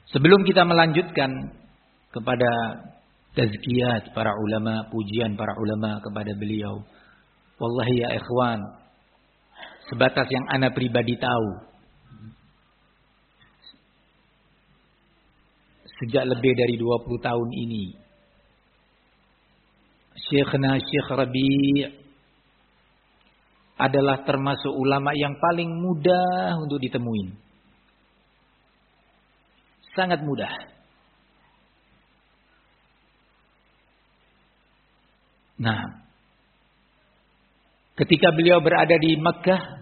Sebelum kita melanjutkan kepada tazkiyat para ulama, pujian para ulama kepada beliau, wallahi ya ikhwan, sebatas yang ana pribadi tahu, sejak lebih dari 20 tahun ini, Syekhna Syekh Rabi' adalah termasuk ulama yang paling mudah untuk ditemuin. Sangat mudah. Nah, ketika beliau berada di Makkah,